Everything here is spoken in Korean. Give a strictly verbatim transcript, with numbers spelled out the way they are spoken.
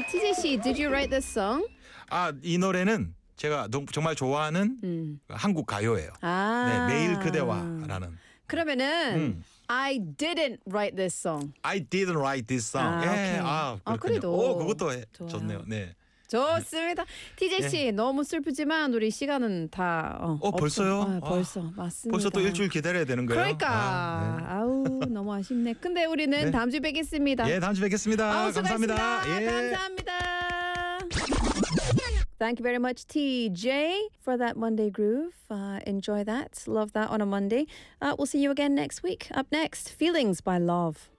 티제이 씨, did you write this song? 아, 이 노래는 제가 동- 정말 좋아하는 음. 한국 가요예요. 아. 네, 매일 그대와라는. 그러면은 음. I didn't write this song. I didn't write this song. 아, 예, 오케이. 아, 아, 그렇군요. 그래도 오, 그것도 해- 좋아요. 좋네요. 네. 좋습니다. 티제이 씨 너무 슬프지만 우리 시간은 다 어, 어, 없어. 벌써요? 아, 아, 벌써 맞습니다. 벌써 또 일주일 기다려야 되는 거예요? 그러니까 아, 아, 우 너무 아쉽네. 근데 우리는 네. 다음 주에 뵙겠습니다. 네. 예, 다음 주에 뵙겠습니다. 아우, 감사합니다. 수고하셨습니다. 예. 감사합니다. Thank you very much, T J, for that Monday groove. Uh, enjoy that. Love that on a Monday. Uh, we'll see you again next week. Up next, Feelings by Love.